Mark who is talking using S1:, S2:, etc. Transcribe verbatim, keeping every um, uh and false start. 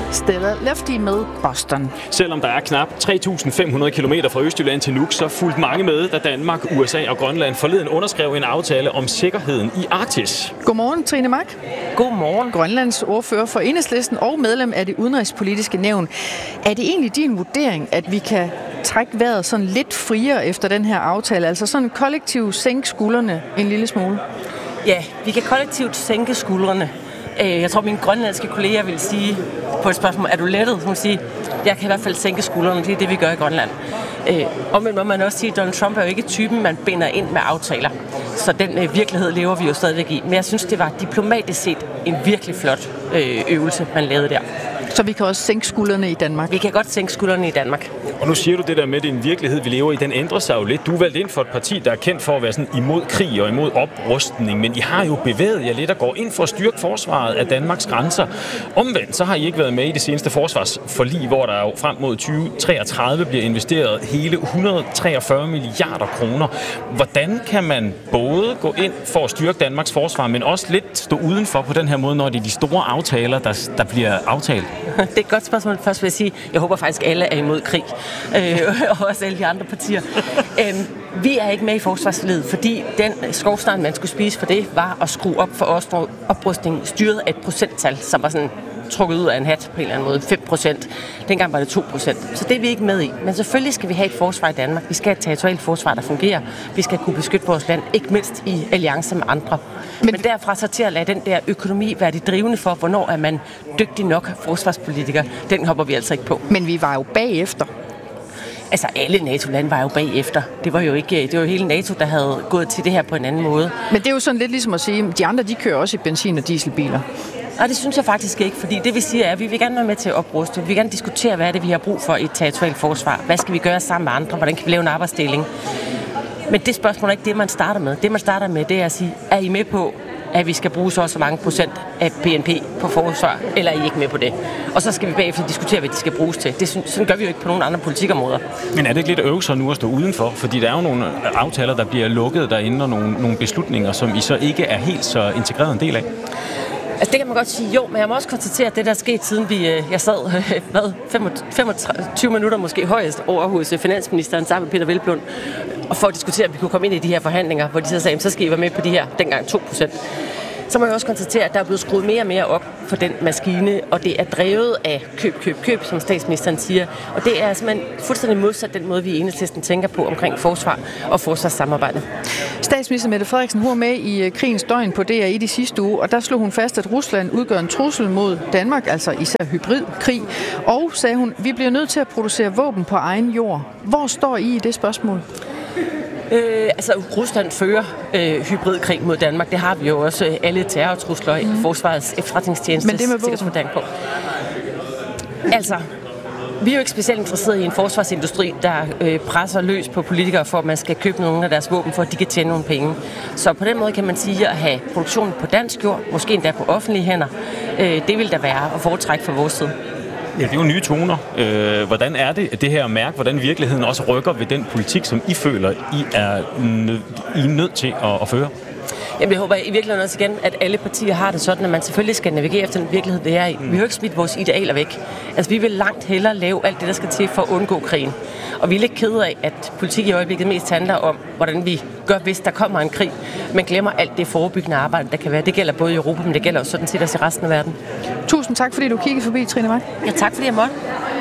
S1: Stella Lefty med Boston.
S2: Selvom der er knap tre tusind fem hundrede kilometer fra Østjylland til Nuuk, så fulgte mange med, da Danmark, U S A og Grønland forleden underskrev en aftale om sikkerheden i Arktis.
S1: Godmorgen, Trine Mak.
S3: Godmorgen.
S1: Grønlands ordfører for Enhedslisten og medlem af det udenrigspolitiske nævn. Er det egentlig din vurdering, at vi kan trække vejret sådan lidt friere efter den her aftale? Altså sådan kollektivt sænke skuldrene en lille smule?
S3: Ja, vi kan kollektivt sænke skuldrene. Jeg tror, mine grønlandske kolleger vil sige på et spørgsmål, er du lettet? Hun siger, jeg kan i hvert fald sænke skuldrene, det er det, vi gør i Grønland. Øh, omvendt må man også sige, at Donald Trump er jo ikke typen, man binder ind med aftaler. Så den øh, virkelighed lever vi jo stadigvæk i. Men jeg synes, det var diplomatisk set en virkelig flot øh, øvelse, man lavede der.
S1: Så vi kan også sænke skuldrene i Danmark?
S3: Vi kan godt sænke skuldrene i Danmark.
S2: Og nu siger du det der med, at det er en virkelighed, vi lever i. Den ændrer sig jo lidt. Du er valgt ind for et parti, der er kendt for at være sådan imod krig og imod oprustning. Men I har jo bevæget jer lidt og går ind for at styrke forsvaret af Danmarks grænser. Omvendt, så har I ikke været med i det seneste forsvarsforlig, hvor der jo frem mod tyve treogtredive bliver investeret hele et hundrede og treogfyrre milliarder kroner. Hvordan kan man både gå ind for at styrke Danmarks forsvar, men også lidt stå udenfor på den her måde, når det er de store aftaler, der, der bliver aftalt?
S3: Det er et godt spørgsmål. Først vil jeg sige, jeg håber faktisk, alle er imod krig. Øh, og også alle de andre partier. øhm, vi er ikke med i forsvarsforliget, fordi den skovsnegl, man skulle spise for det, var at skrue op for oprustning styret af et procenttal, som var sådan trukket ud af en hat på en eller anden måde. fem procent. Dengang var det to procent. Så det er vi ikke med i. Men selvfølgelig skal vi have et forsvar i Danmark. Vi skal have et territorialt forsvar, der fungerer. Vi skal kunne beskytte vores land, ikke mindst i alliance med andre. Men, Men derfra så til at lade den der økonomi være det drivende for, hvornår er man dygtig nok forsvarspolitiker, den hopper vi altså ikke på.
S1: Men vi var jo bagefter.
S3: Altså alle NATO-lande var jo bagefter. Det var jo ikke, det var jo hele NATO, der havde gået til det her på en anden måde.
S1: Men det er jo sådan lidt ligesom at sige, at de andre, de kører også i benzin- og dieselbiler.
S3: Nej, det synes jeg faktisk ikke, fordi det vi siger er, at vi vil gerne være med til at opruste. Vi vil gerne diskutere, hvad er det, vi har brug for i et territorialt forsvar. Hvad skal vi gøre sammen med andre? Hvordan kan vi lave en arbejdsdeling? Men det spørgsmål er ikke det, man starter med. Det, man starter med, det er at sige, er I med på, at vi skal bruge så så mange procent af B N P på forsvar, eller er I ikke med på det? Og så skal vi bagefter diskutere, hvad de skal bruges til. Det, sådan gør vi jo ikke på nogen andre politikområder.
S2: Men er det ikke lidt øvelser nu at stå udenfor? Fordi der er jo nogle aftaler, der bliver lukket derinde, og nogle, nogle beslutninger, som I så ikke er helt så integreret en del af.
S3: Altså det kan man godt sige, jo, men jeg må også konstatere, at det der er sket siden vi, jeg sad hvad, femogtyve minutter måske højest over hos finansministeren sammen med Peter Hvelplund, og for at diskutere, at vi kunne komme ind i de her forhandlinger, hvor de så sagde, så skal I være med på de her, dengang to procent. Så må jeg også konstatere, at der er blevet skruet mere og mere op for den maskine, og det er drevet af køb, køb, køb, som statsministeren siger. Og det er simpelthen fuldstændig modsat den måde, vi i Enhedslisten tænker på omkring forsvar og forsvarssamarbejde.
S1: Statsminister Mette Frederiksen, hun var med i krigens døgn på D R i de sidste uge, og der slog hun fast, at Rusland udgør en trussel mod Danmark, altså især hybridkrig. Og sagde hun, vi bliver nødt til at producere våben på egen jord. Hvor står I i det spørgsmål?
S3: Øh, altså, Rusland fører øh, hybridkrig mod Danmark. Det har vi jo også øh, alle terrortrusler i mm. Forsvarets efterretningstjeneste.
S1: Men det med våben?
S3: På. Altså, vi er jo ikke specielt interesseret i en forsvarsindustri, der øh, presser løs på politikere for, at man skal købe nogle af deres våben, for at de kan tjene nogle penge. Så på den måde kan man sige, at have produktionen på dansk jord, måske endda på offentlige hænder, øh, det vil der være at foretrække fra vores side.
S2: Ja, det er jo nye toner. Øh, hvordan er det, det her at mærke, hvordan virkeligheden også rykker ved den politik, som I føler, I er, nød, I er nødt til at, at føre?
S3: Jamen, jeg håber i virkeligheden også igen, at alle partier har det sådan, at man selvfølgelig skal navigere efter den virkelighed, det er i. Vi har jo ikke smidt vores idealer væk. Altså, vi vil langt hellere lave alt det, der skal til for at undgå krigen. Og vi er lidt kede af, at politik i øjeblikket mest handler om, hvordan vi gør, hvis der kommer en krig, men glemmer alt det forebyggende arbejde, der kan være. Det gælder både i Europa, men det gælder også sådan set også i resten af verden.
S1: Tusind tak, fordi du kiggede forbi, Trine Mak.
S3: Ja, tak fordi jeg måtte.